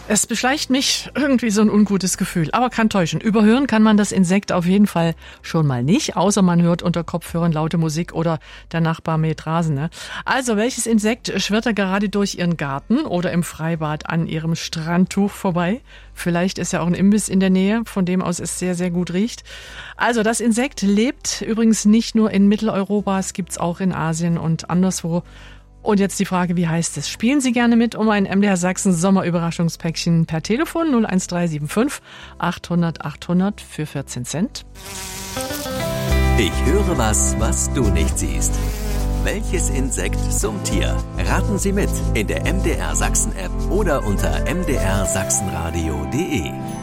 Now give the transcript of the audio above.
Es beschleicht mich irgendwie so ein ungutes Gefühl, aber kann täuschen. Überhören kann man das Insekt auf jeden Fall schon mal nicht, außer man hört unter Kopfhörern laute Musik oder der Nachbar mäht Rasen. Ne? Also, welches Insekt schwirrt da gerade durch Ihren Garten oder im Freibad an Ihrem Strandtuch vorbei? Vielleicht ist ja auch ein Imbiss in der Nähe, von dem aus es sehr, sehr gut riecht. Also, das Insekt lebt übrigens nicht nur in Mitteleuropa, es gibt's auch in Asien und anderswo. Und jetzt die Frage, wie heißt es? Spielen Sie gerne mit um ein MDR Sachsen Sommerüberraschungspäckchen per Telefon 01375 800 800 für 14 Cent. Ich höre was du nicht siehst. Welches Insekt summt hier? Raten Sie mit in der MDR Sachsen App oder unter mdrsachsenradio.de.